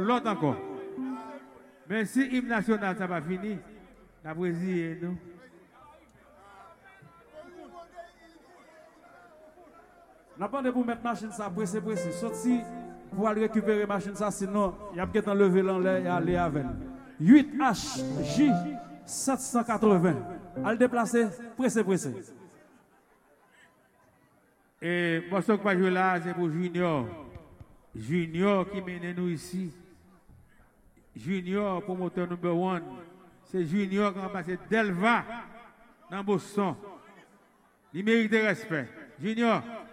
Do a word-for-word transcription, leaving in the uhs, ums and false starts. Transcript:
l'autre encore. Mais si l'hymne national, ça va fini, la Brésil, nous. N'a pas de pour mettre machine ça pressé pressé. Sorti pour aller récupérer machine ça sinon il y a peut-être enlever l'enlever et aller avec. huit H J sept cent quatre-vingts. Al déplacer pressé pressé. Et moi ce que je joue là c'est pour Junior. Junior qui mène nous ici. Junior promoteur numéro un. C'est Junior qui a passé Delva dans Boston. Il mérite respect. Junior